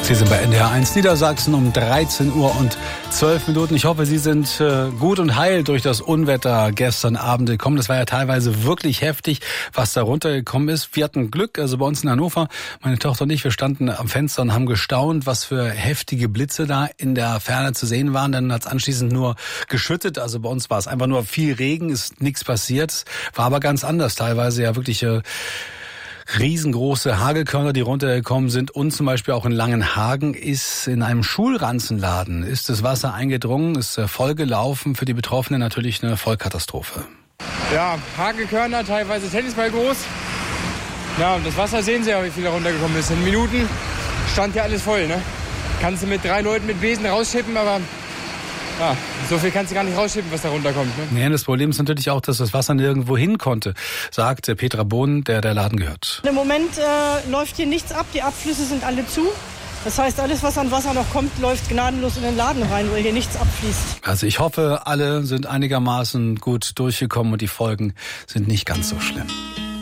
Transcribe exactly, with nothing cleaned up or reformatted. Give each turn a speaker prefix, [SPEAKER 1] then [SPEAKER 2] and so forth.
[SPEAKER 1] Sie sind bei N D R eins Niedersachsen um dreizehn Uhr und zwölf Minuten. Ich hoffe, Sie sind äh, gut und heil durch das Unwetter gestern Abend gekommen. Das war ja teilweise wirklich heftig, was da runtergekommen ist. Wir hatten Glück, also bei uns in Hannover, meine Tochter und ich, wir standen am Fenster und haben gestaunt, was für heftige Blitze da in der Ferne zu sehen waren. Dann hat es anschließend nur geschüttet. Also bei uns war es einfach nur viel Regen, ist nichts passiert. War aber ganz anders. Teilweise ja wirklich äh, riesengroße Hagelkörner, die runtergekommen sind. Und zum Beispiel auch in Langenhagen ist in einem Schulranzenladen ist das Wasser eingedrungen, ist vollgelaufen. Für die Betroffenen natürlich eine Vollkatastrophe.
[SPEAKER 2] Ja, Hagelkörner, teilweise Tennisball groß. Ja, und das Wasser sehen Sie ja, wie viel da runtergekommen ist. In Minuten stand ja alles voll, ne? Kannst du mit drei Leuten mit Besen rausschippen, aber ja, so viel kannst du gar nicht rausschippen, was da runterkommt. Ne?
[SPEAKER 1] Ja, das Problem ist natürlich auch, dass das Wasser nirgendwo hin konnte, sagt Petra Bohn, der der Laden gehört.
[SPEAKER 3] Im Moment äh, läuft hier nichts ab, die Abflüsse sind alle zu. Das heißt, alles, was an Wasser noch kommt, läuft gnadenlos in den Laden rein, weil hier nichts abfließt.
[SPEAKER 1] Also ich hoffe, alle sind einigermaßen gut durchgekommen und die Folgen sind nicht ganz so schlimm.